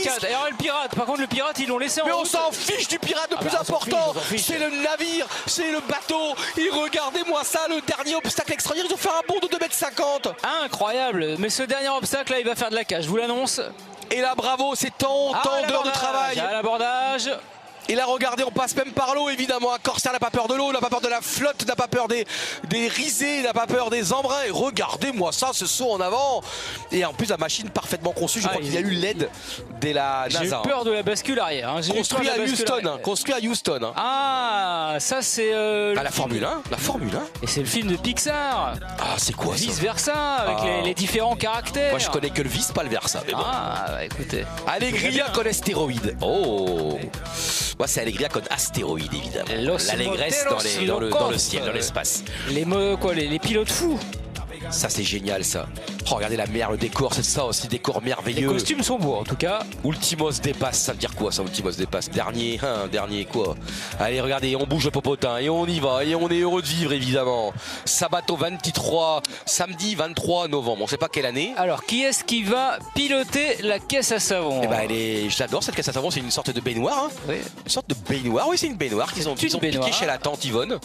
4. Et alors le pirate, par contre le pirate ils l'ont laissé en route. Mais on s'en fiche du pirate, le plus important, c'est le navire, c'est le bateau. Et regardez-moi ça, le dernier obstacle extraordinaire, ils ont fait un bond de 2,50 m. Incroyable, mais ce dernier obstacle là il va faire de la cage, je vous l'annonce. Et là bravo, c'est tant d'heures de travail. À l'abordage. Et là regardez, on passe même par l'eau évidemment. Un corsaire n'a pas peur de l'eau, n'a pas peur de la flotte, n'a pas peur des risées, n'a pas peur des embruns. Et regardez-moi ça, ce saut en avant. Et en plus la machine parfaitement conçue, je crois qu'il y a eu l'aide de la NASA. J'ai eu peur de la bascule arrière. Hein. Construit à Houston. Hein. Ah, ça c'est... la Formule 1. La Formule 1. Et c'est le film de Pixar. Ah, c'est quoi ça? Vice versa, avec les différents caractères. Moi je connais que le vice, pas le versa. Ah, bah, écoutez. Allegria con astéroïde. Oh. Moi, c'est Allegria con astéroïde, évidemment. L'allégresse dans le ciel, dans l'espace. Les pilotes fous. Ça, c'est génial, ça. Oh, regardez la mer, le décor, c'est ça aussi, décor merveilleux. Les costumes sont beaux, en tout cas. Ultimos dépasse, ça veut dire quoi, ça, Ultimos dépasse? Dernier quoi. Allez, regardez, on bouge le popotin et on y va. Et on est heureux de vivre, évidemment. Sabato 23, samedi 23 novembre. On sait pas quelle année. Alors, qui est-ce qui va piloter la caisse à savon? Eh ben, j'adore cette caisse à savon, c'est une sorte de baignoire. Hein. Oui. Une sorte de baignoire, oui, c'est une baignoire qu'ils ont piqué chez la tante Yvonne.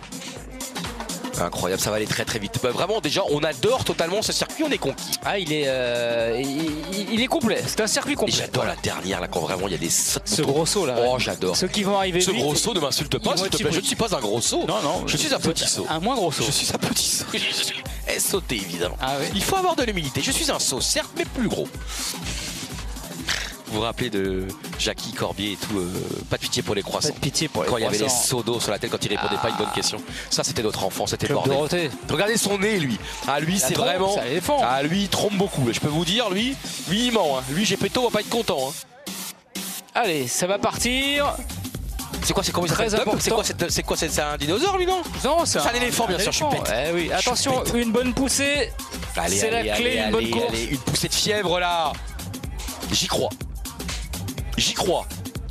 Incroyable, ça va aller très très vite. Bah, vraiment, déjà, on adore totalement ce circuit, on est conquis. Ah, il est complet, c'est un circuit complet. Et j'adore la dernière, là, quand vraiment il y a des sauts. Ce gros saut là. Oh, j'adore. Ceux qui vont arriver Ce vite. gros saut ne m'insulte pas, s'il te plaît. Je ne suis pas un gros saut. Non. Je suis un petit saut. Un moins gros saut. Je suis un petit saut. Et sauter, évidemment. Ah, oui. Il faut avoir de l'humilité. Je suis un saut, certes, mais plus gros. Vous vous rappelez de Jackie Corbier et tout, pas de pitié pour les croissants. Pas de pitié pour les croissants. Quand il y avait les croissants. seaux d'eau sur la tête quand il répondait pas à une bonne question. Ça, c'était notre enfant, c'était Club bordel. Dorothée. Regardez son nez, lui. Ah, lui, c'est trompe, vraiment. ça défend. Ah, lui, il trompe beaucoup. Je peux vous dire, lui, il ment. Hein. Lui, Gepetto va pas être content. Hein. Allez, ça va partir. C'est quoi, c'est comment il Très s'appelle? important. C'est quoi, c'est un dinosaure, lui, non? Non, c'est un éléphant, bien sûr, je suis bête. Eh oui, attention, Je suis bête. une bonne poussée. C'est la clé, une bonne course. Allez, une poussée de fièvre, là. J'y crois. J'y crois.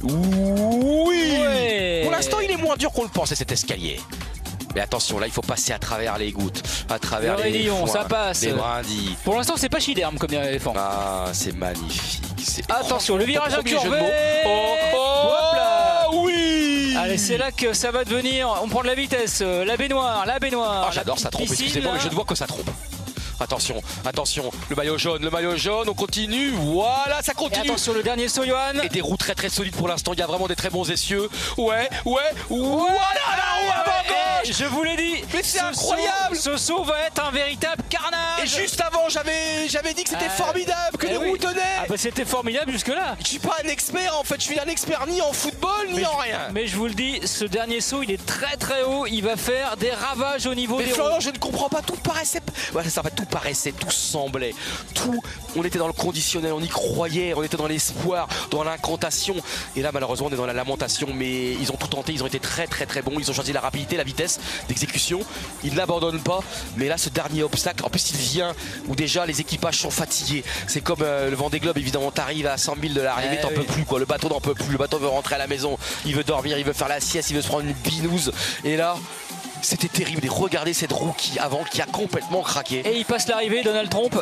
Oui. Ouais. Pour l'instant, il est moins dur qu'on le pensait, cet escalier. Mais attention, là, il faut passer à travers les gouttes, à travers les rayon, ça passe. les brindilles. Pour l'instant, c'est pas Chiderme comme dirait l'éléphant. Ah, c'est magnifique. Attention, le virage incurvé. Hop là. Oui. Allez, c'est là que ça va devenir. On prend de la vitesse. La baignoire. Ah, j'adore, ça trompe. Piscine, Excusez-moi, mais je ne vois que ça trompe. Attention, le maillot jaune, on continue, voilà, ça continue. Et attention, le dernier saut, Johan. Et des roues très très solides pour l'instant, il y a vraiment des très bons essieux. Ouais, voilà la roue avant gauche. Je vous l'ai dit. Mais c'est incroyable. Ce saut va être un véritable carnage. Et juste avant, j'avais dit que c'était formidable, que les roues tenaient. Ah bah c'était formidable jusque-là. Je suis pas un expert en fait, je suis un expert ni en football ni en rien. Mais je vous le dis, ce dernier saut, il est très très haut, il va faire des ravages au niveau des Florian, roues. je ne comprends pas, tout paraissait... Ouais, ça va, tout paraissait, tout semblait, tout... On était dans le conditionnel, on y croyait, on était dans l'espoir, dans l'incantation. Et là, malheureusement, on est dans la lamentation, mais ils ont tout tenté, ils ont été très très très bons, ils ont choisi la rapidité, la vitesse d'exécution. Ils n'abandonnent pas, mais là, ce dernier obstacle, en plus, il vient où déjà les équipages sont fatigués. C'est comme le Vendée Globe, évidemment, t'arrives à 100 000 de l'arrivée, t'en peux plus, quoi. Le bateau n'en peut plus, le bateau veut rentrer à la maison, il veut dormir, il veut faire la sieste, il veut se prendre une binouse. Et là... C'était terrible, et regardez cette roue qui a complètement craqué. Et il passe l'arrivée, Donald Trump.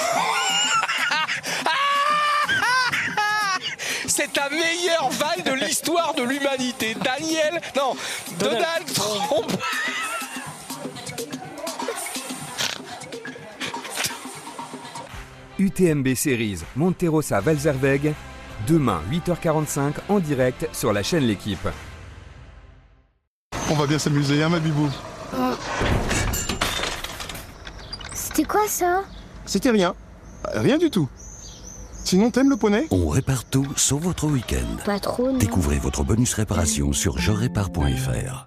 C'est ta meilleure vanne de l'histoire de l'humanité. Donald Trump. UTMB Series Monterosa Valzerweg, demain 8h45 en direct sur la chaîne L'Équipe. On va bien s'amuser, hein, ma bibou? C'était quoi ça? C'était rien. Rien du tout. Sinon, t'aimes le poney? On répare tout sauf votre week-end. Pas trop, non. Découvrez votre bonus réparation sur jerépare.fr.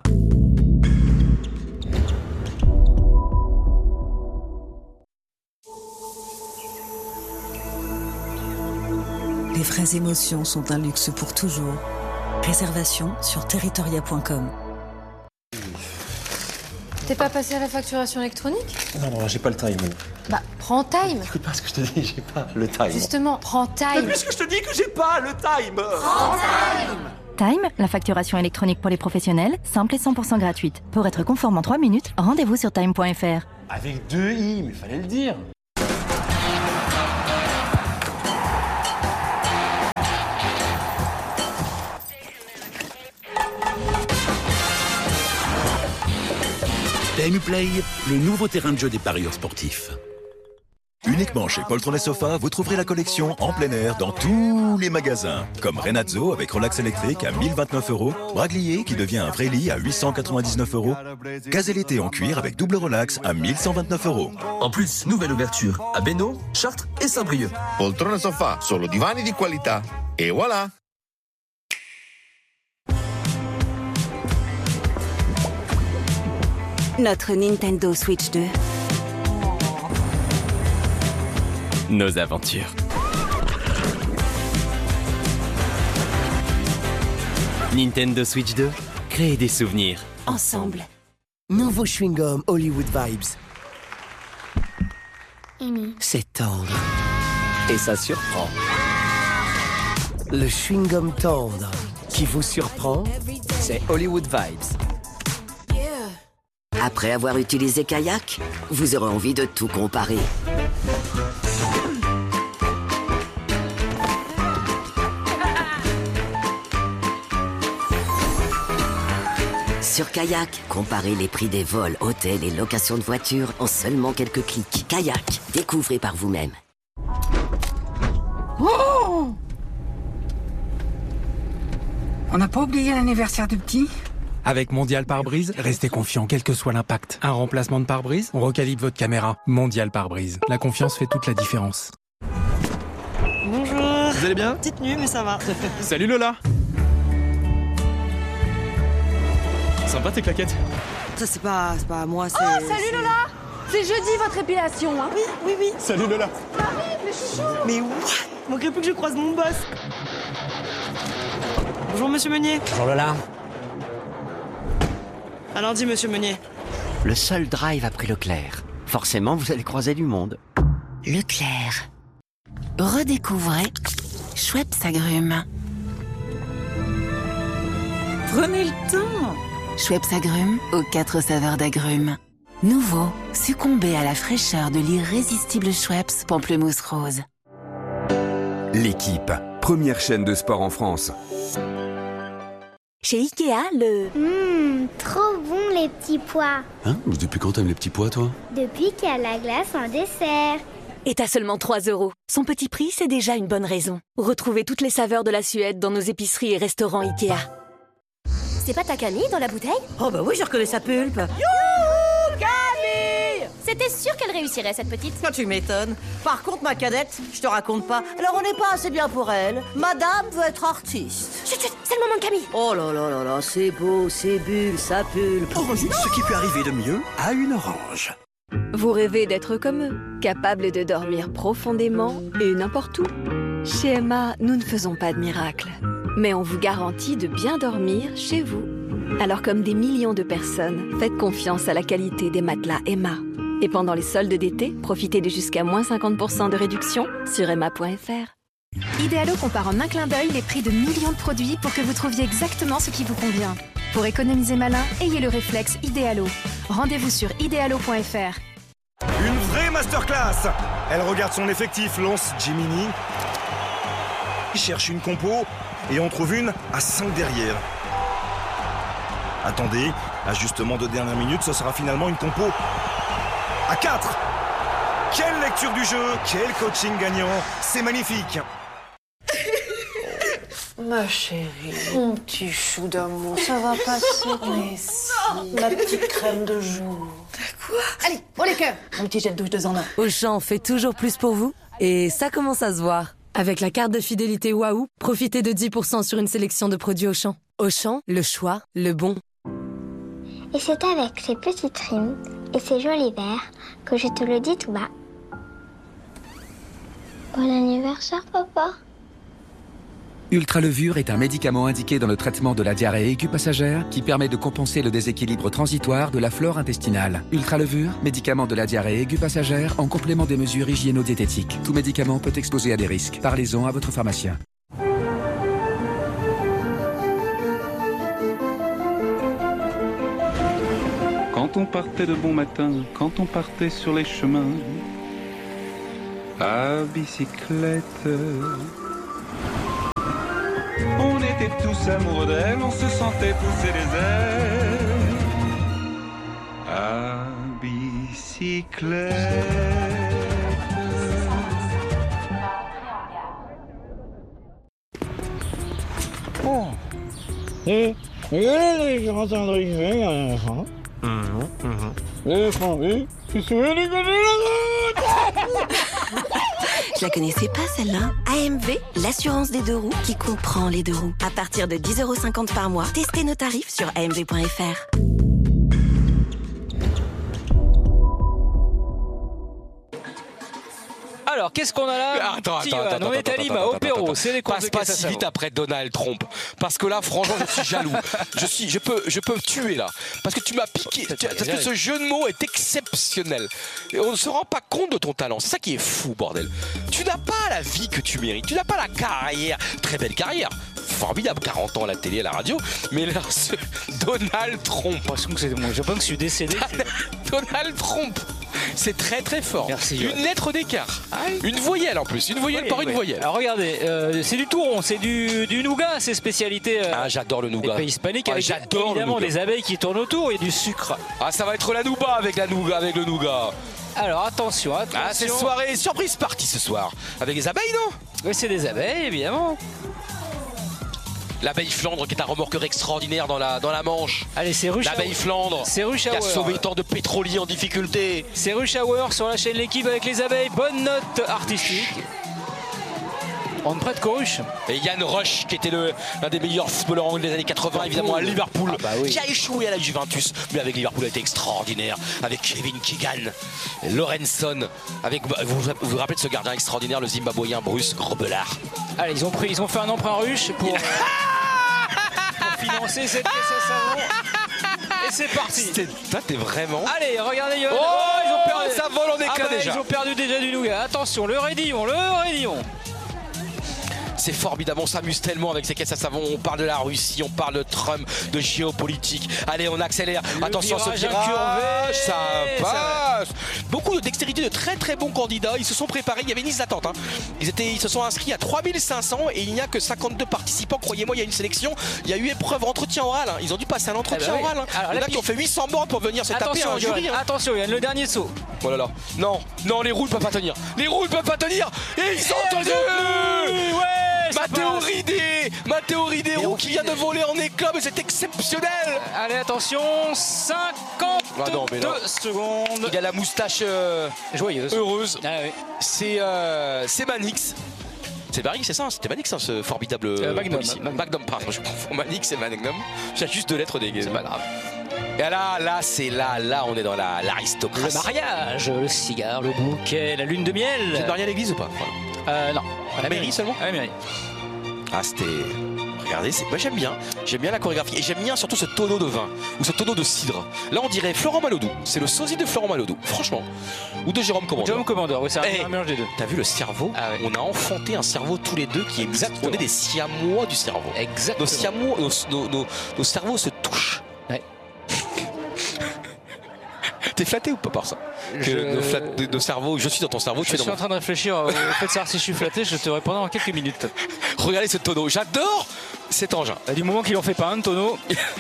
Les vraies émotions sont un luxe pour toujours. Réservation sur territoria.com. T'es pas passé à la facturation électronique? Non, j'ai pas le time. Bah, prends Time. Écoute pas ce que je te dis, j'ai pas le time. Justement, prends Time. Mais puisque je te dis que j'ai pas le time. Prends Time. Time, la facturation électronique pour les professionnels, simple et 100% gratuite. Pour être conforme en 3 minutes, rendez-vous sur time.fr. Avec 2 i, mais fallait le dire. PMU Play, le nouveau terrain de jeu des parieurs sportifs. Uniquement chez Poltron et Sofa, vous trouverez la collection en plein air dans tous les magasins. Comme Renazzo avec relax électrique à 1029 €, Braglier qui devient un vrai lit à 899 €, Gazelle en cuir avec double relax à 1129 €. En plus, nouvelle ouverture à Bénaud, Chartres et Saint-Brieuc. Poltrone Sofa, solo divani di qualità. Et voilà. Notre Nintendo Switch 2. Nos aventures. Nintendo Switch 2, créer des souvenirs. Ensemble. Nouveau chewing-gum Hollywood Vibes. C'est tendre. Et ça surprend. Le chewing-gum tendre qui vous surprend, c'est Hollywood Vibes. Après avoir utilisé Kayak, vous aurez envie de tout comparer. Sur Kayak, comparez les prix des vols, hôtels et locations de voitures en seulement quelques clics. Kayak, découvrez par vous-même. Oh! On n'a pas oublié l'anniversaire du petit? Avec Mondial Pare-Brise, restez confiant quel que soit l'impact. Un remplacement de pare-brise, on recalibre votre caméra. Mondial Pare-Brise. La confiance fait toute la différence. Bonjour. Vous allez bien? Petite nuit, mais ça va. Salut Lola. Sympa tes claquettes. Ça c'est pas moi, c'est... Oh, salut Lola. C'est jeudi votre épilation, hein? Oui. Salut Lola. Marie, mais chouchou. Mais what? Manquerait plus que je croise mon boss. Bonjour Monsieur Meunier. Bonjour Lola. À lundi Monsieur Meunier. Le seul drive après Leclerc. Forcément, vous allez croiser du monde. Leclerc. Redécouvrez Schweppes Agrumes. Prenez le temps. Schweppes Agrumes aux 4 saveurs d'agrumes. Nouveau, succombez à la fraîcheur de l'irrésistible Schweppes Pamplemousse Rose. L'équipe, première chaîne de sport en France. Chez Ikea, trop bon les petits pois. Hein? Depuis quand t'aimes les petits pois, toi? Depuis qu'il y a la glace en dessert. Et à seulement 3 €. Son petit prix, c'est déjà une bonne raison. Retrouvez toutes les saveurs de la Suède dans nos épiceries et restaurants Ikea. C'est pas ta Camille dans la bouteille? Oh bah oui, je reconnais sa pulpe. Youhou, Camille! C'était sûr qu'elle réussirait, cette petite. Oh, tu m'étonnes. Par contre, ma cadette, je te raconte pas. Alors on n'est pas assez bien pour elle. Madame veut être artiste. Chut, c'est le moment de Camille. Oh là là là là, c'est beau, c'est bulle, sa pulpe. Orange, ce qui peut arriver de mieux à une orange. Vous rêvez d'être comme eux, capables de dormir profondément et n'importe où. Chez Emma, nous ne faisons pas de miracles, mais on vous garantit de bien dormir chez vous. Alors comme des millions de personnes, faites confiance à la qualité des matelas Emma. Et pendant les soldes d'été, profitez de jusqu'à moins 50% de réduction sur emma.fr. Idealo compare en un clin d'œil les prix de millions de produits pour que vous trouviez exactement ce qui vous convient. Pour économiser malin, ayez le réflexe Idealo. Rendez-vous sur idealo.fr. Une vraie masterclass. Elle regarde son effectif, lance Gemini, cherche une compo et on trouve une à 5 derrière. Attendez, ajustement de dernière minute, ce sera finalement une compo à 4. Quelle lecture du jeu, quel coaching gagnant, c'est magnifique. Ma chérie, mon petit chou d'amour, ça va passer. Mais si, ma petite crème de jour. Quoi? Allez, pour les cœurs. Un petit gel douche 2 en 1. Auchan fait toujours plus pour vous et ça commence à se voir. Avec la carte de fidélité Waouh, profitez de 10% sur une sélection de produits Auchan. Auchan, le choix, le bon. Et c'est avec ces petites rimes et ces jolis vers que je te le dis tout bas. Bon anniversaire, papa. Ultralevure est un médicament indiqué dans le traitement de la diarrhée aiguë passagère qui permet de compenser le déséquilibre transitoire de la flore intestinale. Ultralevure, médicament de la diarrhée aiguë passagère en complément des mesures hygiéno-diététiques. Tout médicament peut exposer à des risques. Parlez-en à votre pharmacien. Quand on partait de bon matin, quand on partait sur les chemins, à bicyclette, on était tous amoureux d'elle, on se sentait pousser des ailes. à bicyclette. Oh. Et les gens sont arrivés, hein. Les familles qui sont venus de la route. Je la connaissais pas celle-là. AMV, l'assurance des deux roues qui comprend les deux roues. À partir de 10,50 € par mois, testez nos tarifs sur amv.fr. Alors, qu'est-ce qu'on a là? Attends. On est à Lima, au Pérou, c'est les courses de Passe pas si vite après Donald Trump. Parce que là, franchement, je suis jaloux. Je peux tuer là. Parce que tu m'as piqué. Parce que ce jeu de mots est exceptionnel. Et on ne se rend pas compte de ton talent. C'est ça qui est fou, bordel. Tu n'as pas la vie que tu mérites. Tu n'as pas la carrière. Très belle carrière. Formidable, 40 ans à la télé, à la radio. Mais là, ce Donald Trump. Je pense que je suis décédé. Donald Trump. C'est très très fort. Merci. Une lettre d'écart. Une voyelle en plus. Une voyelle par une voyelle. Alors regardez, c'est du touron, c'est du nougat, c'est spécialité. J'adore le nougat. Des pays hispaniques avec j'adore évidemment des abeilles qui tournent autour et du sucre. Ça va être la nouba avec le nougat. Alors attention. C'est soirée surprise party ce soir. Avec des abeilles, non? Oui, c'est des abeilles, évidemment. L'abeille Flandre qui est un remorqueur extraordinaire dans la Manche. Allez, c'est Rush. L'abeille Flandre qui a sauvé tant de pétroliers en difficulté. C'est Rush Hour sur la chaîne L'équipe avec les abeilles. Bonne note artistique. On ne prête qu'au Rush. Et Yann Rush qui était l'un des meilleurs footballeurs anglais des années 80 évidemment à Liverpool. Qui a échoué à la Juventus. Mais avec Liverpool a été extraordinaire. Avec Kevin Keegan, Lorenson. Vous vous rappelez de ce gardien extraordinaire, le Zimbabwéen Bruce Grobbelaar. Allez, ils ont fait un emprunt Rush pour financer cette pièce à savon. Et c'est parti. Toi, t'es vraiment. Allez, regardez. Ils ont perdu. Ça vole en éclat déjà. Ils ont perdu déjà du nougat. Attention, le Raidillon. C'est formidable, on s'amuse tellement avec ces caisses à savon. On parle de la Russie, on parle de Trump, de géopolitique. Allez, on accélère. Attention à ce virage, ça passe. Beaucoup de dextérité, de très très bons candidats. Ils se sont préparés, il y avait une liste d'attente. Ils se sont inscrits à 3500 et il n'y a que 52 participants. Croyez-moi, il y a une sélection. Il y a eu épreuve, entretien oral. Ils ont dû passer un entretien oral. Il y en a qui ont fait 800 bornes pour venir se taper un jury. Attention, Yann, le dernier saut. Oh là là. Non, les roues ne peuvent pas tenir. Les roues ne peuvent pas tenir. Et ils ont tenu. Matteo Ridero qui vient de voler en éclat, mais c'est exceptionnel. Allez, attention, 52 secondes. Il a la moustache joyeuse, heureuse. Oui. C'est Manix. C'est Manix, c'est ça, c'était Manix, ce formidable policier. Magnum, pardon, je confonds Manix et Magnum. J'ai juste 2 lettres déguisées. C'est pas grave. Et là, on est dans l'aristocratie. Le mariage, le cigare, le bouquet, la lune de miel. Vous êtes marié à l'église ou pas? Non. À la mairie seulement? À la mairie. C'était... Regardez, moi j'aime bien la chorégraphie et j'aime bien surtout ce tonneau de vin ou ce tonneau de cidre. Là on dirait Florent Malodou, c'est le sosie de Florent Malodou, franchement. Ou de Jérôme Commandeur. Oui, c'est un mélange des deux. T'as vu le cerveau? On a enfanté un cerveau tous les deux qui est exactement. On est des siamois du cerveau. Exactement. Nos cerveaux se touchent. Ouais. T'es flatté ou pas par ça? Nos cerveaux, je suis dans ton cerveau. Je suis en train de réfléchir au fait de savoir si je suis flatté. Je te répondrai en quelques minutes. Regardez ce tonneau, j'adore cet engin. Du moment qu'il en fait pas un de tonneau.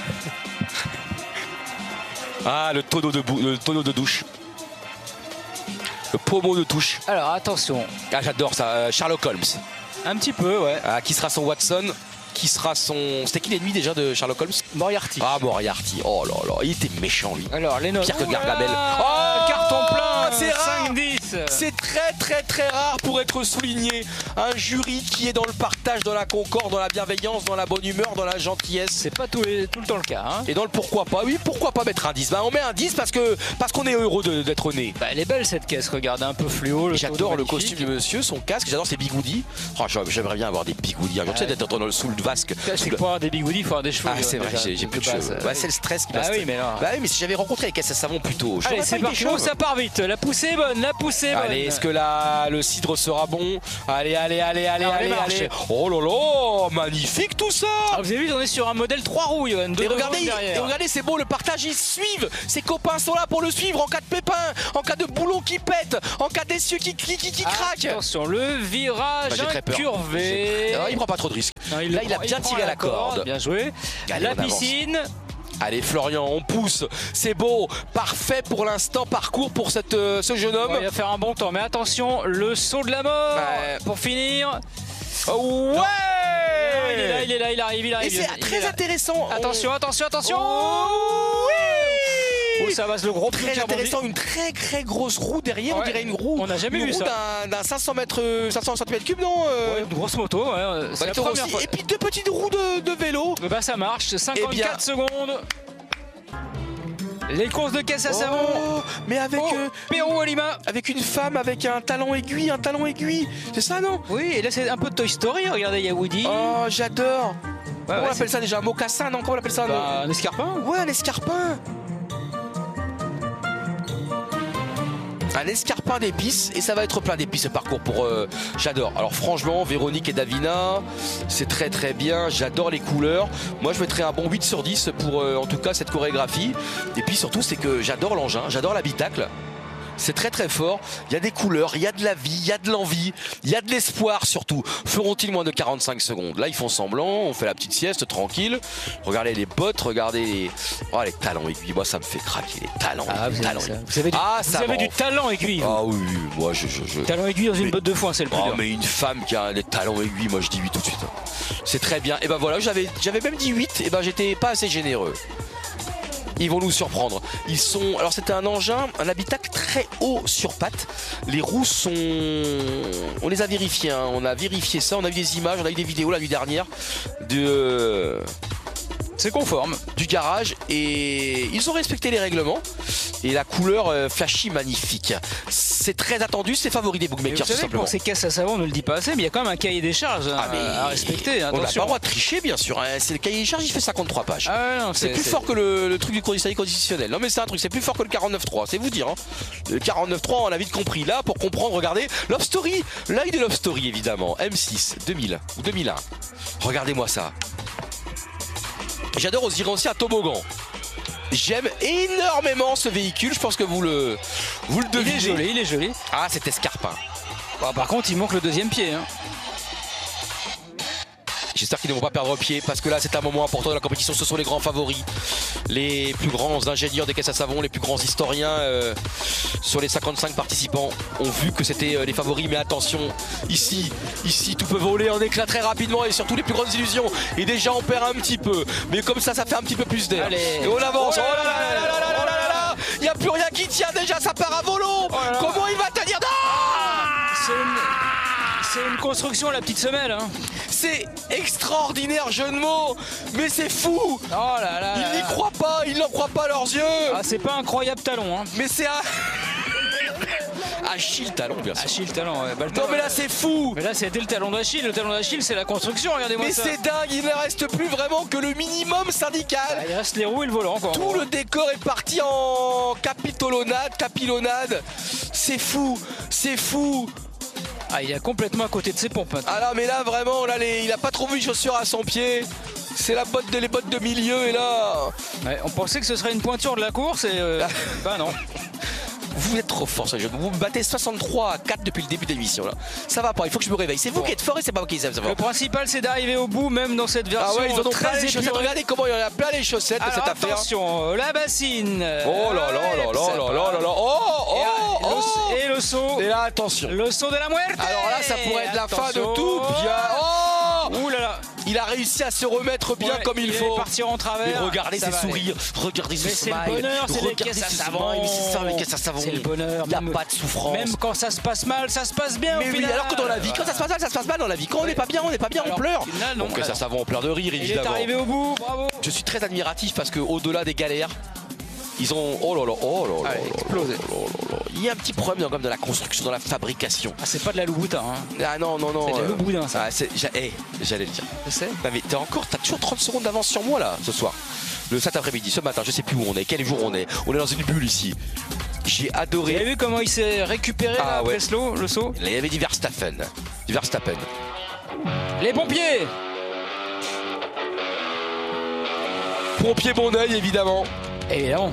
Le tonneau de douche. Le pommeau de touche. Alors attention. J'adore ça, Sherlock Holmes. Un petit peu, ouais. Qui sera son Watson? Qui sera son... C'était qui l'ennemi déjà de Sherlock Holmes? Moriarty. Moriarty. Oh là là, il était méchant lui. Alors les notes. Pire que Gargamel. Carton plein. C'est rare. 5-10. C'est très très très rare pour être souligné. Un jury qui est dans le partage, dans la concorde, dans la bienveillance, dans la bonne humeur, dans la gentillesse. C'est pas tout le temps le cas. Hein. Et dans le pourquoi pas. Oui, pourquoi pas mettre un 10? On met un 10 parce qu'on est heureux d'être né. Elle est belle cette caisse, regardez, un peu fluo. J'adore le costume du monsieur, son casque, j'adore ses bigoudis. J'aimerais bien avoir des bigoudis. J'essaie d'être sous le vasque. C'est que pour avoir des bigoudis, il faut avoir des cheveux. C'est vrai, j'ai plus de cheveux. C'est le stress qui m'a stressé. Mais si j'avais rencontré les caisses à savon plus tôt. Allez, c'est parti, ça part vite. La poussée est bonne, Allez, est-ce que le cidre sera bon? Allez. Oh là là, magnifique tout ça. Vous avez vu, on est sur un modèle 3 roues, Yoann. Et regardez, c'est beau, le partage, ils suivent. Ses copains sont là pour le suivre en cas de pépin, en cas de boulon qui pète, en cas d'essieu qui craque. Attention, le virage incurvé. Il prend pas trop de risques. Là, il a bien tiré à la corde. Bien joué. Allez, la piscine. Allez Florian, on pousse, c'est beau, parfait pour l'instant, parcours pour ce jeune homme. Il va faire un bon temps, mais attention, le saut de la mort pour finir. Ouais, il arrive. Et c'est très intéressant. Attention. Oui, ça va, c'est le gros pneu très intéressant, une très grosse roue derrière, on dirait une roue. On n'a jamais vu ça. D'un 500 cm3, non une grosse moto, c'est la première fois. Et puis 2 petites roues de vélo. Bah ça marche, 54 secondes. Les courses de caisse à savon. Mais avec Pérou à Lima. Avec une femme avec un talon aiguille. C'est ça, non? Oui, et là c'est un peu de Toy Story, regardez, il y a Woody. Oh, j'adore. Comment on appelle ça déjà? Un mocassin, non? Comment on appelle ça? Un escarpin. Ouais, un escarpin. Un escarpin d'épices, et ça va être plein d'épices ce parcours pour j'adore. Alors franchement, Véronique et Davina, c'est très bien, j'adore les couleurs. Moi je mettrais un bon 8 sur 10 pour en tout cas cette chorégraphie. Et puis surtout c'est que j'adore l'engin, j'adore l'habitacle. C'est très fort, il y a des couleurs, il y a de la vie, il y a de l'envie, il y a de l'espoir surtout. Feront-ils moins de 45 secondes? Là ils font semblant, on fait la petite sieste tranquille. Regardez les bottes, regardez les talons aiguilles. Moi ça me fait craquer, les talons aiguilles. Vous avez du talent aiguille. Ah oui, moi je... Talon aiguille dans une botte de foin, c'est le plus dur. Mais une femme qui a des talons aiguilles, moi je dis 8 tout de suite. C'est très bien. Et ben voilà, j'avais même dit 8, et ben j'étais pas assez généreux. Ils vont nous surprendre. Alors c'était un engin, un habitacle très haut sur pattes. Les roues sont... On les a vérifiées, hein. On a vérifié ça, on a vu des images, on a eu des vidéos la nuit dernière C'est conforme. Du garage, et ils ont respecté les règlements. Et la couleur flashy magnifique. C'est très attendu, c'est favori des bookmakers tout simplement. Pour ces caisses à savon, on ne le dit pas assez, mais il y a quand même un cahier des charges à respecter. On n'a pas le droit de tricher, bien sûr. Hein. C'est le cahier des charges, il fait 53 pages. C'est plus fort que le truc du conseil conditionnel. Non mais c'est un truc, c'est plus fort que le 49.3, c'est vous dire. Hein. Le 49.3, on a vite compris. Là, pour comprendre, regardez, Love Story, l'œil de Love Story évidemment. M6, 2000 ou 2001. Regardez-moi ça. J'adore aussi aussi un toboggan. J'aime énormément ce véhicule, je pense que vous le devinez. Il est joli. Ah, c'est escarpin. Bon, par contre, il manque le deuxième pied. Hein. J'espère qu'ils ne vont pas perdre pied, parce que là c'est un moment important de la compétition. Ce sont les grands favoris, les plus grands ingénieurs des caisses à savon, les plus grands historiens sur les 55 participants ont vu que c'était les favoris. Mais attention, ici tout peut voler en éclat très rapidement, et surtout les plus grandes illusions. Et déjà on perd un petit peu, mais comme ça fait un petit peu plus d'air. Et on avance. Oh là là, il n'y a plus rien qui tient déjà, ça part à volo. Comment il va tenir? C'est une construction à la petite semelle. Hein. C'est extraordinaire, jeu de mots, mais c'est fou. Oh là là. Ils n'y croient pas, ils n'en croient pas leurs yeux. Ah, c'est pas incroyable talon. Hein. Mais c'est Achille talon, bien sûr. Achille talon, ouais. Non mais là c'est fou. Mais là c'était le talon d'Achille. Le talon d'Achille c'est la construction, regardez-moi ça. Mais c'est dingue, il ne reste plus vraiment que le minimum syndical. Il reste les roues et le volant encore. Tout le décor est parti en capilonade. C'est fou. Ah, il est complètement à côté de ses pompes. Ah non mais là vraiment, il a pas trop vu les chaussures à son pied. C'est les bottes de milieu, et là... Ouais, on pensait que ce serait une pointure de la course, et bah non. Vous êtes trop fort, ce jeu. Vous me battez 63-4 depuis le début de l'émission là. Ça va pas, il faut que je me réveille. C'est vous qui êtes fort et c'est pas moi qui les aime. Le principal c'est d'arriver au bout, même dans cette version. Ah ouais, ils en ont plein les chaussettes. Regardez comment il y en a plein les chaussettes de cette affaire. Attention, la bassine. Oh là là. Et le saut. Et là, attention. Le saut de la muerte. Alors là, ça pourrait être la fin de tout. Ouh là là. Il a réussi à se remettre bien comme il faut. Partir en travers. Mais regardez ses sourires, regardez ce smile. C'est le bonheur, c'est les caisses à savon. C'est le bonheur. Il n'y a pas de souffrance. Même quand ça se passe mal, ça se passe bien. Mais oui, alors que dans la vie, quand ça se passe mal, ça se passe mal dans la vie. Quand on n'est pas bien, on pleure. Donc ça, ça va en pleure de rire, évidemment. Il est arrivé au bout, bravo. Je suis très admiratif parce qu'au-delà des galères, ils ont... Oh là là, explosé. Il y a un petit problème dans la construction, dans la fabrication. Ah, c'est pas de la loup-boudin. Hein. Ah non. C'est de la loup-boudin, ça. J'allais le dire. Je sais. Mais t'as toujours 30 secondes d'avance sur moi, là, ce soir. Cet après-midi, ce matin, je sais plus où on est, quel jour on est. On est dans une bulle ici. J'ai adoré. Vous avez vu comment il s'est récupéré après le saut? Il y avait du Verstappen. Les pompiers. Pompier bon oeil, évidemment. Évidemment.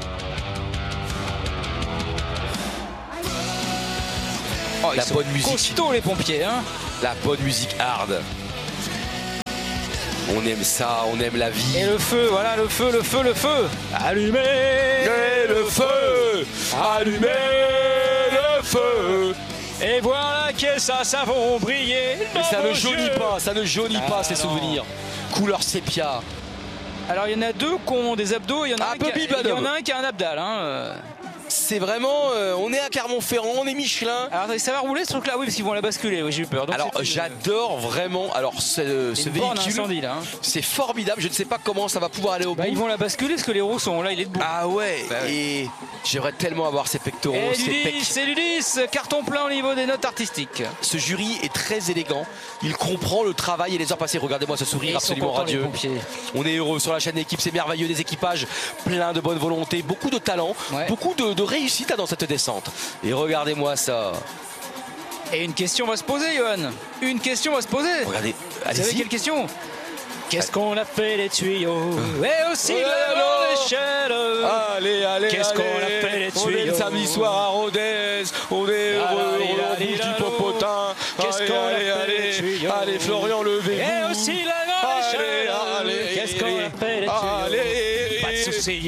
Oh, la bonne musique. Costauds les pompiers, hein. La bonne musique hard. On aime ça, on aime la vie. Et le feu, voilà, le feu. Allumez le feu. Allumez le feu. Et voilà que ça vont briller. Mais ça ne jaunit pas ces souvenirs. Couleur sépia. Alors il y en a deux qui ont des abdos, il y en a un qui a un abdal. Hein. C'est vraiment, on est à Clermont-Ferrand, on est Michelin. Alors ça va rouler ce truc-là, oui, parce qu'ils vont la basculer, oui, j'ai eu peur. Donc, alors j'adore vraiment, ce véhicule, là, hein. C'est formidable, je ne sais pas comment ça va pouvoir aller au bout. Ils vont la basculer parce que les roues sont là, il est debout. Ah ouais, et j'aimerais tellement avoir ces pectoraux, c'est Ludis, carton plein au niveau des notes artistiques. Ce jury est très élégant, il comprend le travail et les heures passées. Regardez-moi ce sourire absolument radieux. On est heureux sur la chaîne d'équipe, c'est merveilleux, des équipages pleins de bonne volonté, beaucoup de talent, beaucoup de réussite dans cette descente. Et regardez-moi ça. Et une question va se poser, Johan. Une question va se poser. Regardez, allez-y. Vous savez quelle question? Qu'est-ce qu'on a fait les tuyaux? Et aussi l'échelle. Allez, qu'est-ce qu'on a fait les tuyaux? On est le samedi soir à Rodez. On est heureux, on bouge du popotin. Qu'est-ce qu'on a fait les tuyaux? Allez, Florian, levez-vous. Et aussi l'échelle. Qu'est-ce qu'on a fait les tuyaux? Pas de soucis.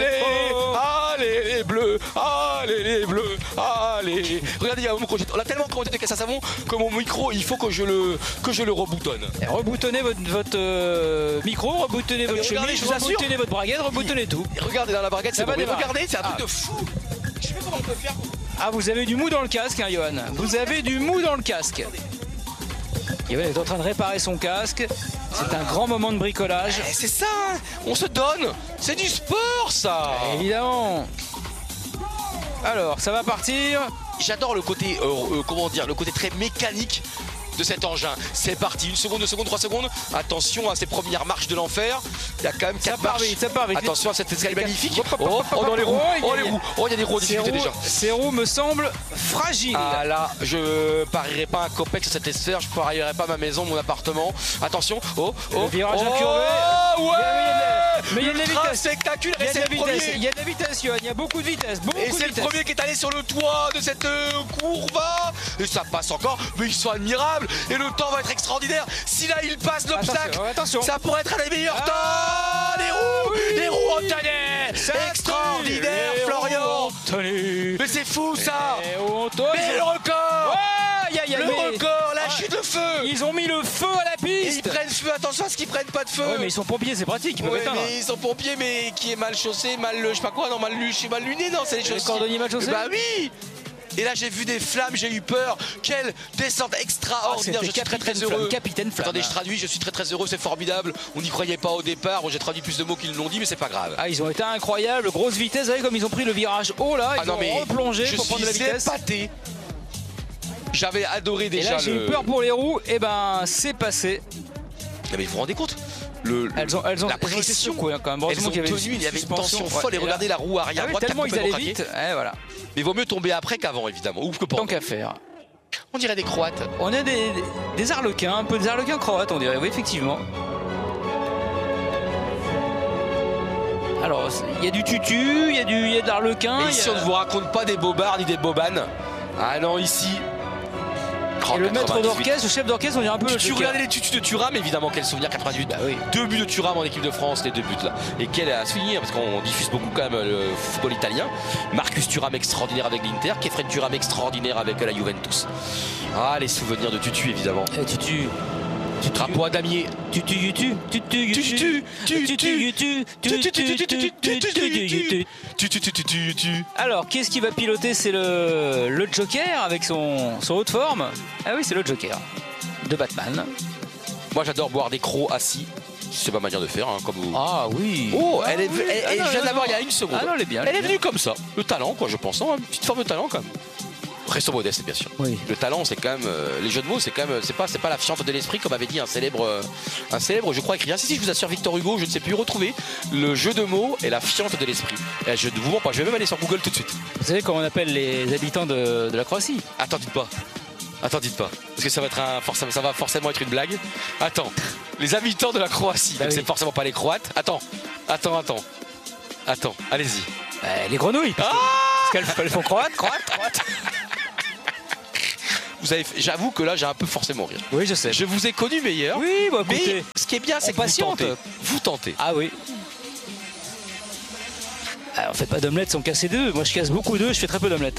Allez les bleus, allez les bleus, allez. Regardez, il y a un moment on a tellement commandé de caisse à savon que mon micro, il faut que je le reboutonne. Reboutonnez votre micro, reboutonnez votre chemise, reboutonnez votre braguette, reboutonnez tout. Regardez dans la braguette, c'est bon. Regardez, c'est un truc de fou. Je sais pas comment on peut faire. Ah, vous avez du mou dans le casque, hein, Johan. Vous avez du mou dans le casque. Johan est en train de réparer son casque. C'est un grand moment de bricolage. C'est ça, hein. On se donne. C'est du sport, ça. Évidemment. Alors, ça va partir. J'adore le côté, le côté très mécanique de cet engin. C'est parti, 1 seconde, 2 secondes, 3 secondes. Attention à ces premières marches de l'enfer. Il y a quand même 4 marches. Ça part vite. Attention à cette escalier magnifique. Dans les roues. Les roues. Oh, il y a des roues en difficulté déjà. Ces roues me semblent fragiles. Ah là, je parierai pas un copec sur cette sphère. Je parierai pas ma maison, mon appartement. Attention. Le virage incurvé. Mais il y a de la vitesse. Spectaculaire. Il y a de la vitesse, Johan. Il y a beaucoup de vitesse. Et c'est le premier qui est allé sur le toit de cette courbe. Et ça passe encore. Mais ils sont admirables. Et le temps va être extraordinaire. Si là il passe l'obstacle, ça pourrait être un des meilleurs temps. Les roues Antonet. Extraordinaire, Florian. Mais c'est fou ça. Mais le record. Le record, la chute de feu. Ils ont mis le feu à la piste. Et ils prennent feu, attention à ce qu'ils prennent pas de feu. Ouais, mais ils sont pompiers, c'est pratique. Mais ils sont pompiers, mais qui est mal chaussé, je sais pas quoi, mal luné, non, c'est les choses. Cordonnier mal chaussé. Bah oui. Et là j'ai vu des flammes, j'ai eu peur. Quelle descente extraordinaire. Je suis très heureux. Capitaine Flamme. Attendez, je traduis, je suis très heureux, c'est formidable. On n'y croyait pas au départ. Bon, j'ai traduit plus de mots qu'ils l'ont dit, mais c'est pas grave. Ah, ils ont été incroyables, grosse vitesse, vous savez comme ils ont pris le virage haut là, ils ont replongé pour prendre de la vitesse. Épaté. J'avais adoré déjà. Et là j'ai eu peur pour les roues, et ben c'est passé. Non mais vous vous rendez compte? Elles ont la pression secoué, hein, quand même. Elles ont tenu, il y avait une tension folle. Et regardez la roue arrière droite, tellement ils allaient vite. Voilà. Mais il vaut mieux tomber après qu'avant, évidemment. Ou que pendant. Tant qu'à faire. On dirait des Croates. On a des arlequins, un peu des arlequins croates, on dirait. Oui, effectivement. Alors, il y a du tutu, il y a de l'arlequin. Mais ici, on ne vous raconte pas des bobards ni des bobanes. Ah non, ici. Et le maître d'orchestre, le chef d'orchestre, on dirait un peu. Tu regardais les tutus de Thuram, évidemment, quel souvenir, 98. Bah oui. 2 buts de Thuram en équipe de France, les 2 buts là. Et quel à souvenir, parce qu'on diffuse beaucoup quand même le football italien. Marcus Thuram extraordinaire avec l'Inter, Kefren Thuram extraordinaire avec la Juventus. Ah, les souvenirs de Tutu, évidemment. Tutu. Drapeau à damier. Alors, qu'est-ce qui va piloter? C'est le Joker avec son haut de forme. Ah oui, c'est le Joker de Batman. Moi, j'adore boire des crocs assis. C'est pas ma manière de faire, hein, comme vous. Ah oui. Oh, elle je viens d'avoir il y a 1 seconde. Ah non, elle est bien. Elle est venue comme ça. Le talent, quoi, je pense. Une petite forme de talent, quand même. Resto modeste, bien sûr. Oui. Le talent, c'est quand même les jeux de mots, c'est quand même c'est pas la fiente de l'esprit comme avait dit un célèbre, je crois écrivain. Si je vous assure, Victor Hugo, je ne sais plus retrouver le jeu de mots et la fiente de l'esprit. Et je ne vous mens pas, je vais même aller sur Google tout de suite. Vous savez comment on appelle les habitants de la Croatie? Attends, dites pas, parce que ça va être ça va forcément être une blague. Attends, les habitants de la Croatie, donc c'est forcément pas les Croates. Attends, allez-y. Les grenouilles. Parce qu'elles font croate. J'avoue que là, j'ai un peu forcé mon rire. Oui, je sais. Je vous ai connu meilleur. Oui, bah écoutez. Mais ce qui est bien, c'est que vous tentez. Ah oui. Alors, on fait pas d'omelette sans casser d'œufs. Moi, je casse beaucoup d'œufs, je fais très peu d'omelettes.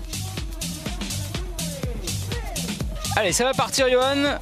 Allez, ça va partir, Johan.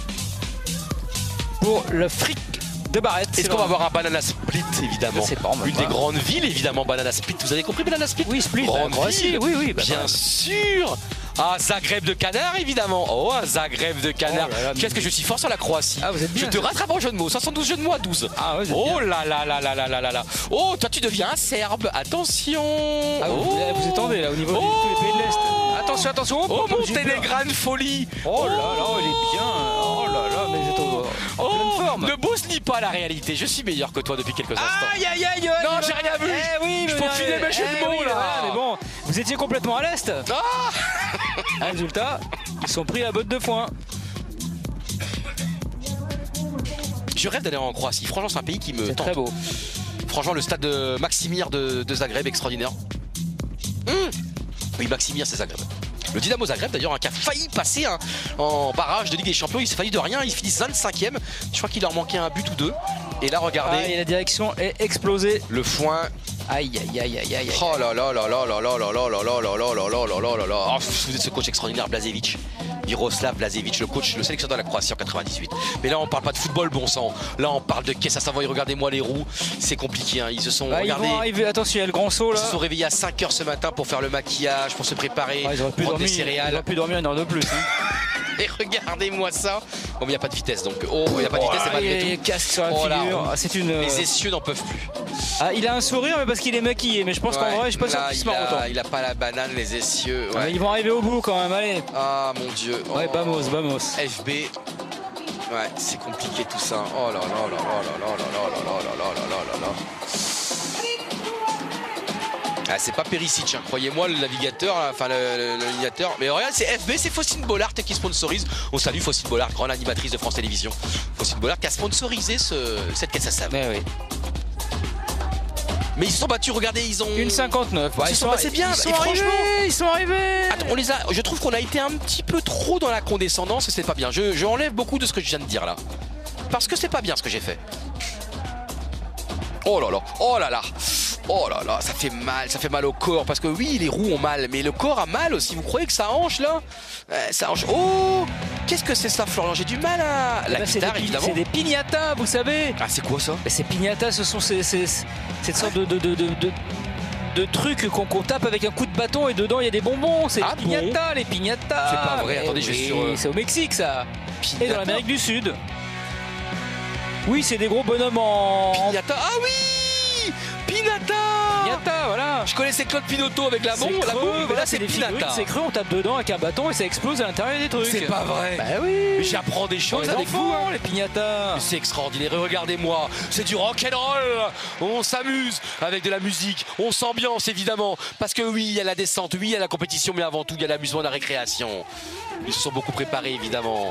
Pour le fric de Barrette. Est-ce qu'on va avoir un Banana Split, évidemment? Je sais pas, une des grandes villes, évidemment, Banana Split. Vous avez compris Banana Split? Oui, Split. Grande ville. Oui. Bah, bien sûr. Ah, Zagreb de canard, évidemment. Oh, un Zagreb de canard. Oh là là, qu'est-ce que je suis fort sur la Croatie. Ah, vous êtes bien. Je te rattrape en jeu de mots. 72 jeux de mots à 12. Ah, ouais, oh là là là là là là là là. Oh, toi, tu deviens un Serbe. Attention. Ah, vous étendez là au niveau de tous les pays de l'Est. Attention, attention. Oh, Monténégrane folie. Oh là là, il est bien. Oh là là, mais vous êtes en pleine forme. Ne bosse-nie pas la réalité. Je suis meilleur que toi depuis quelques instants. Aïe aïe aïe. Non, j'ai rien vu. Oui, je peaufinais mes jeux de mots là. Voilà, mais bon, vous étiez complètement à l'Est. Résultat, ils sont pris à botte de foin. Je rêve d'aller en Croatie. Franchement, c'est un pays qui me tente. C'est très beau. Franchement, le stade de Maksimir de Zagreb, extraordinaire. Oui, Maksimir, c'est Zagreb. Le Dynamo Zagreb, d'ailleurs, qui a failli passer en barrage de Ligue des Champions. Il s'est failli de rien. Ils finissent 25e. Je crois qu'il leur manquait un but ou deux. Et là, regardez. Et la direction est explosée. Le foin. Aïe aïe aïe aïe aïe. Oh là là là là là là là là là là là là là là là là là. Oh, vous êtes ce coach extraordinaire, Blažević. Miroslav Blažević, le coach, le sélectionneur de la Croatie en 98. Mais là, on parle pas de football, bon sang. Là, on parle de Kessa Savoy. Regardez-moi les roues. C'est compliqué. Ils se sont ils vont arriver. Attention, il y a le grand saut là. Ils se sont réveillés à 5h ce matin pour faire le maquillage, pour se préparer, ils auraient pu prendre dormir, des céréales. Ils auraient pu dormir une heure de plus. Et regardez-moi ça. Bon, mais il n'y a pas de vitesse donc. Oh, il n'y a pas de vitesse, c'est malgré tout. Il casque sur la figure. C'est une. Les essieux n'en peuvent plus. Ah, il a un sourire, mais parce qu'il est maquillé. Mais je pense qu'en vrai, je suis pas sûr qu'il se marre autant. Il a pas la banane, les essieux. Ouais. Ils vont arriver au bout quand même, allez. Ah mon dieu. Oh. Ouais, vamos. FB. Ouais, c'est compliqué tout ça. Oh là là là là là là là là là là là là là. Ah, c'est pas Perisic, hein. Croyez-moi, le navigateur, enfin le navigateur. Mais regarde, c'est FB, c'est Faustine Bollard qui sponsorise. On salue Faustine Bollard, grande animatrice de France Télévisions. Faustine Bollard qui a sponsorisé cette caisse à savon. Oui. Mais ils se sont battus, regardez, ils ont. 1,59. C'est bien, ils sont arrivés. Attends, je trouve qu'on a été un petit peu trop dans la condescendance et c'est pas bien. Je enlève beaucoup de ce que je viens de dire là. Parce que c'est pas bien ce que j'ai fait. Oh là là, oh là là. Oh là là, ça fait mal au corps. Parce que oui, les roues ont mal, mais le corps a mal aussi. Vous croyez que ça hanche là? Ça hanche. Oh, qu'est-ce que c'est ça, Florian? J'ai du mal à. La guitare, évidemment. C'est des piñatas, vous savez. Ah, c'est quoi ça? Ces piñatas, ce sont cette sorte de trucs qu'on tape avec un coup de bâton et dedans il y a des bonbons. C'est les piñatas, les piñatas. C'est pas vrai, attendez, c'est au Mexique ça. Et dans l'Amérique du Sud. Oui, c'est des gros bonhommes en. Piñata. Ah oui! Pinata, voilà. Je connaissais Claude Pinotto avec la bombe, mais là c'est des pinata. C'est creux, on tape dedans avec un bâton et ça explose à l'intérieur des trucs. C'est pas vrai. Bah oui. Mais j'apprends des choses avec enfants, vous, les piñatas. C'est extraordinaire. Et regardez-moi, c'est du rock and roll. On s'amuse avec de la musique, on s'ambiance évidemment, parce que oui, il y a la descente, oui, il y a la compétition, mais avant tout, il y a l'amusement, la récréation. Ils se sont beaucoup préparés évidemment.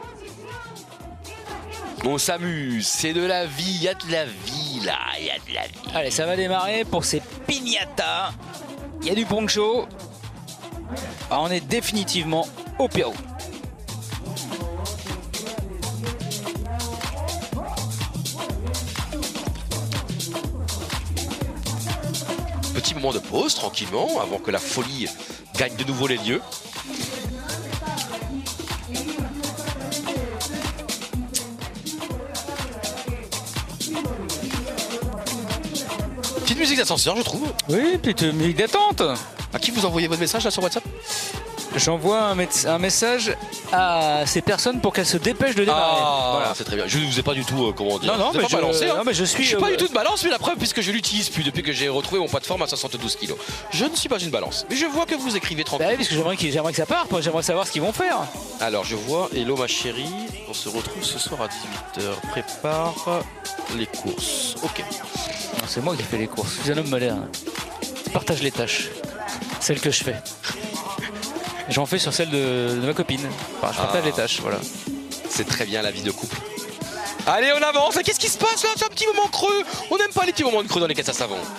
On s'amuse, c'est de la vie, il y a de la vie là, il y a de la vie. Allez, ça va démarrer pour ces piñatas. Il y a du poncho. Alors, on est définitivement au Pérou. Petit moment de pause tranquillement avant que la folie gagne de nouveau les lieux. Petite musique d'ascenseur, je trouve. Oui, petite musique d'attente. À qui vous envoyez votre message là sur WhatsApp? J'envoie un message à ces personnes pour qu'elles se dépêchent de démarrer. Ah, voilà. C'est très bien. Je ne vous ai pas du tout, comment dire. Non, mais pas balancé, hein. Non, mais je suis pas du tout de balance, mais la preuve, puisque je l'utilise plus depuis que j'ai retrouvé mon poids de forme à 72 kg. Je ne suis pas une balance. Mais je vois que vous écrivez tranquille. Bah oui, parce que j'aimerais que ça parte. J'aimerais savoir ce qu'ils vont faire. Alors, je vois, hello ma chérie. On se retrouve ce soir à 18h. Prépare les courses. Ok. C'est moi qui fais les courses. Je suis un homme moderne. Partage les tâches. Celles que je fais. J'en fais sur celle de ma copine. Enfin, je partage les tâches, voilà. C'est très bien la vie de couple. Allez, on avance. Qu'est-ce qui se passe là? C'est un petit moment creux. On n'aime pas les petits moments de creux dans les caisses à savon.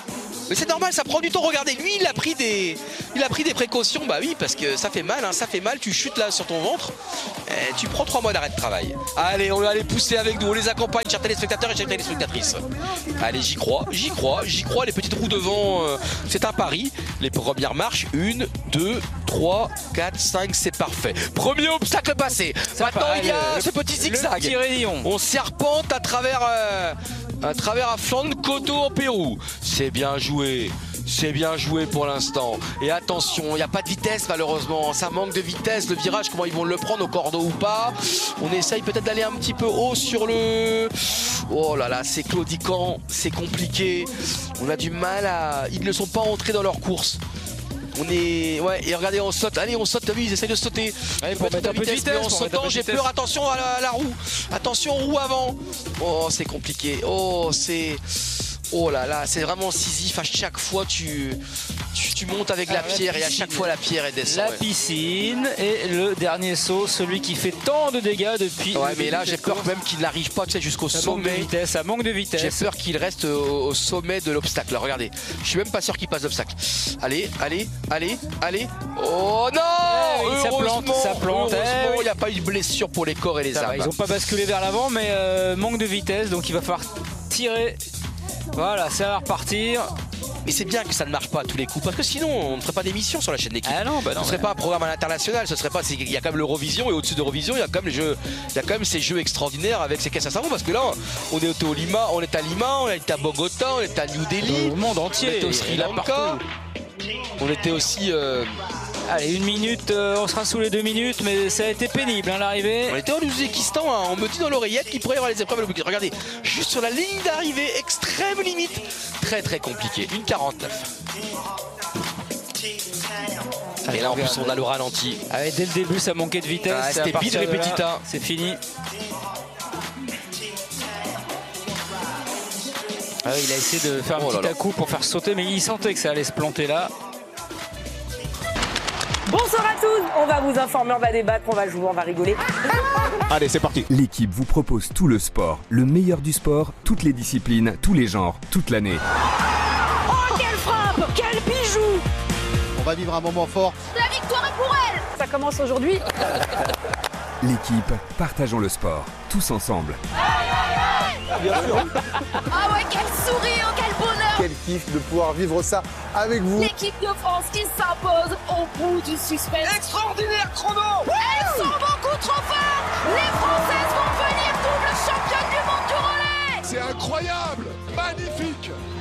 Mais c'est normal, ça prend du temps. Regardez, lui, il a pris des précautions. Bah oui, parce que ça fait mal, hein, ça fait mal. Tu chutes là sur ton ventre. Et tu prends 3 mois d'arrêt de travail. Allez, on va aller pousser avec nous. On les accompagne, chers téléspectateurs et chers téléspectatrices. Allez, j'y crois. Les petites roues devant, c'est un pari. Les premières marches, 1, 2, 3, 4, 5, c'est parfait. Premier obstacle passé. Maintenant, il y a ce petit zigzag. On serpente à travers à flanc de coteau en Pérou. C'est bien joué. C'est bien joué pour l'instant. Et attention, il n'y a pas de vitesse malheureusement. Ça manque de vitesse. Le virage, comment ils vont le prendre au cordeau ou pas. On essaye peut-être d'aller un petit peu haut sur le... Oh là là, c'est claudiquant. C'est compliqué. On a du mal à... Ils ne sont pas entrés dans leur course. On est... Ouais, et regardez, on saute. Allez, on saute. T'as vu, ils essayent de sauter. Allez, pour mettre un peu de vitesse. En sautant, j'ai peur. Attention à la roue. Attention, roue avant. Oh, c'est compliqué. Oh, c'est... Oh là là, c'est vraiment Sisyphe. À chaque fois, tu montes avec la pierre et à chaque fois, la pierre elle descend. La piscine et le dernier saut, celui qui fait tant de dégâts depuis... Ouais, mais là, j'ai peur même qu'il n'arrive pas jusqu'au sommet. Ça manque de vitesse. J'ai peur qu'il reste au sommet de l'obstacle. Là, regardez, je suis même pas sûr qu'il passe l'obstacle. Allez. Oh non, ça plante. Heureusement, il n'y a pas eu de blessure pour les corps et les âmes. Ils n'ont pas basculé vers l'avant, mais manque de vitesse, donc il va falloir tirer. Voilà, ça va repartir. Mais c'est bien que ça ne marche pas à tous les coups, parce que sinon on ne ferait pas d'émission sur la chaîne d'équipe. Ah non, bah non, ce serait pas un programme à l'international, ce serait pas. Il y a quand même l'Eurovision et au-dessus de l'Eurovision, il y a quand même ces jeux extraordinaires avec ces caisses à savon, parce que là on est à Lima, on est à Bogota, on est à New Delhi, le monde entier, on était au Sri Lanka, on était aussi. Allez, 1 minute, on sera sous les 2 minutes, mais ça a été pénible hein, l'arrivée. On était en Ouzbékistan, hein, on me dit dans l'oreillette qu'il pourrait y avoir les épreuves. Regardez, juste sur la ligne d'arrivée, extrême limite. Très très compliqué, 1,49. Et là en plus on a le ralenti. Allez, dès le début ça manquait de vitesse. C'était pile répétita. C'est fini. Il a essayé de faire un petit à-coup pour faire sauter, mais il sentait que ça allait se planter là. Bonsoir à tous, on va vous informer, on va débattre, on va jouer, on va rigoler. Allez, c'est parti. L'équipe vous propose tout le sport, le meilleur du sport, toutes les disciplines, tous les genres, toute l'année. Oh, quelle frappe, quel bijou! On va vivre un moment fort. La victoire est pour elle! Ça commence aujourd'hui. L'équipe, partageons le sport, tous ensemble. Bien sûr. Ah ouais, quel sourire, quel bonheur! Quel kiff de pouvoir vivre ça avec vous. L'équipe de France qui s'impose au bout du suspense. Extraordinaire chrono. Elles sont beaucoup trop fortes. Les Françaises vont venir double championne du monde du relais. C'est incroyable, magnifique.